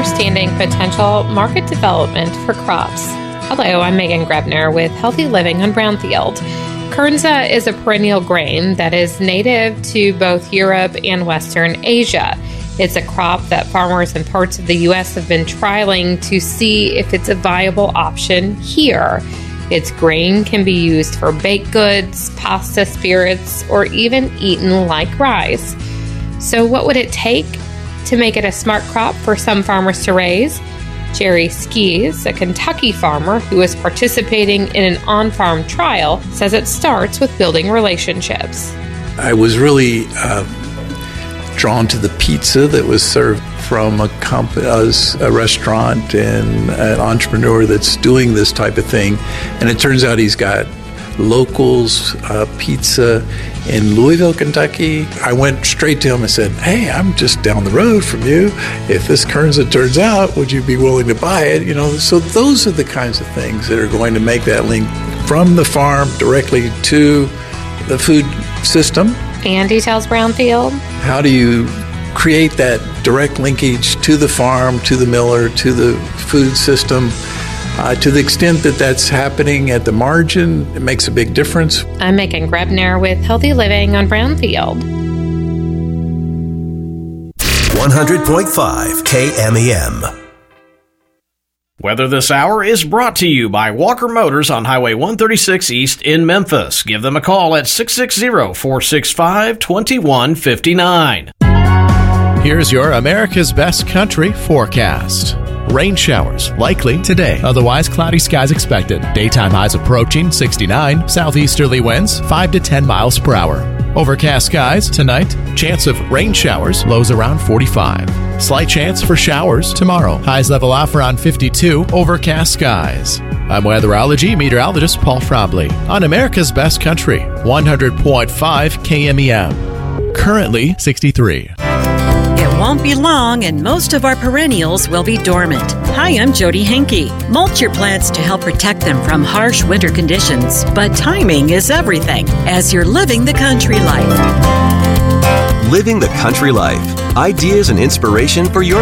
understanding potential market development for crops. Hello, I'm Megan Grebner with Healthy Living on Brownfield. Kernza is a perennial grain that is native to both Europe and Western Asia. It's a crop that farmers in parts of the U.S. have been trialing to see if it's a viable option here. Its grain can be used for baked goods, pasta, spirits, or even eaten like rice. So what would it take to make it a smart crop for some farmers to raise? Jerry Skees, a Kentucky farmer who is participating in an on-farm trial, says it starts with building relationships. I was really drawn to the pizza that was served from a restaurant and an entrepreneur that's doing this type of thing. And it turns out he's got Locals Pizza in Louisville, Kentucky. I went straight to him and said, hey, I'm just down the road from you. If this Kernza turns out, would you be willing to buy it? So those are the kinds of things that are going to make that link from the farm directly to the food system. And details Brownfield. How do you create that direct linkage to the farm, to the miller, to the food system? To the extent that that's happening at the margin, it makes a big difference. I'm Megan Grebner with Healthy Living on Brownfield. 100.5 KMEM. Weather this hour is brought to you by Walker Motors on Highway 136 East in Memphis. Give them a call at 660-465-2159. Here's your America's Best Country forecast. Rain showers likely today. Otherwise, cloudy skies expected. Daytime highs approaching 69. Southeasterly winds 5 to 10 miles per hour. Overcast skies tonight. Chance of rain showers. Lows around 45. Slight chance for showers tomorrow. Highs level off around 52. Overcast skies. I'm weatherology meteorologist Paul Frobley on America's Best Country, 100.5 KMEM. Currently 63. It won't be long and most of our perennials will be dormant. Hi, I'm Jody Henke. Mulch your plants to help protect them from harsh winter conditions. But timing is everything as you're living the country life. Living the country life. Ideas and inspiration for your